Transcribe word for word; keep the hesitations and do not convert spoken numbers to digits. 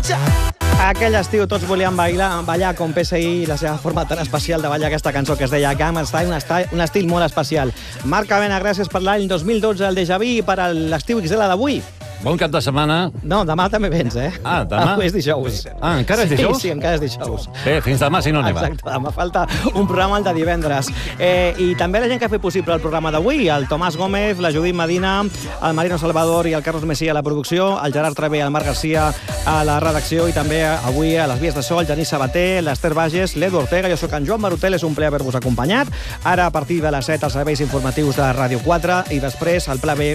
Aquell estiu tots volíem bailar, ballar com P S I, la seva forma tan especial de ballar aquesta cançó que es deia Gangnam Style, un estil, un estil molt especial. Marc Avena, gràcies per l'any dos mil dotze, el Déjà Vu, i per l'estiu X L d'avui. Bon cap de setmana. No, demà també vens, eh? Ah, demà? Avui és dijous. Ah, encara és dijous? Sí, sí, encara és dijous. Bé, fins demà, si no neva. Exacte, demà falta un programa el de divendres. Eh, I també la gent que ha fet possible el programa d'avui, el Tomàs Gómez, la Judit Medina, el Marino Salvador i el Carlos Messia a la producció, el Gerard Travé i el Marc Garcia a la redacció, i també avui a les vies de so, el Genís Sabater, l'Ester Bages, l'Edu Ortega, jo sóc en Joan Marutel, és un plaer haver-vos acompanyat. Ara, a partir de les set, els serveis informatius de Ràdio quatre, i després el Pla B